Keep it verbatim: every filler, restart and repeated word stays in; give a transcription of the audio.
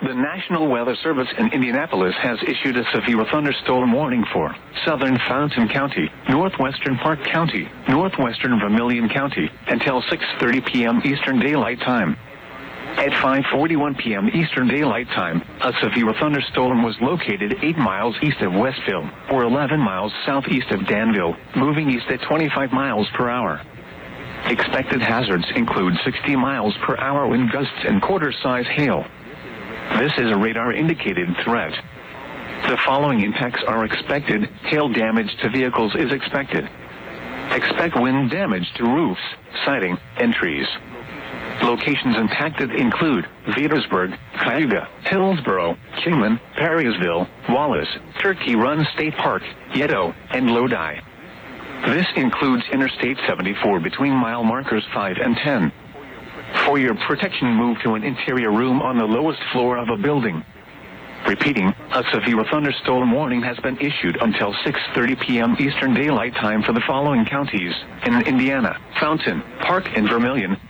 The National Weather Service in Indianapolis has issued a severe thunderstorm warning for southern Fountain County, northwestern Park County, northwestern Vermilion County, until six thirty p.m. Eastern Daylight Time. At five forty-one p.m. Eastern Daylight Time, a severe thunderstorm was located eight miles east of Westville, or eleven miles southeast of Danville, moving east at twenty-five miles per hour. Expected hazards include sixty miles per hour wind gusts and quarter-size hail. This is a radar-indicated threat. The following impacts are expected. Hail damage to vehicles is expected. Expect wind damage to roofs, siding, and trees. Locations impacted include Petersburg, Cayuga, Hillsborough, Kingman, Perrysville, Wallace, Turkey Run State Park, Yedo, and Lodi. This includes Interstate seventy-four between mile markers five and ten. For your protection, move to an interior room on the lowest floor of a building. Repeating, a severe thunderstorm warning has been issued until six thirty p.m. Eastern Daylight Time for the following counties in Indiana: Fountain, Park and Vermilion,